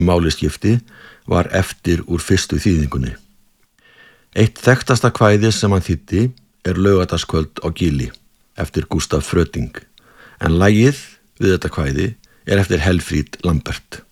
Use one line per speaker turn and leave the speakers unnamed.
máli skipti var eftir úr fyrstu þýðingunni. Eitt þekktasta kvæði sem hann þýddi Laugardagskvöld á Gili eftir Gústaf Fröding, en lagið við þetta kvæði eftir Helfríð Lambert.